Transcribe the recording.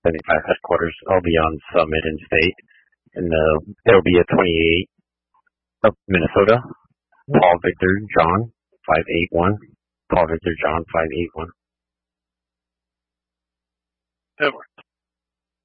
75 headquarters. I'll be on Summit and State, and there'll be a 28 of Minnesota. Paul Victor John 581. Paul Victor John 581. Over.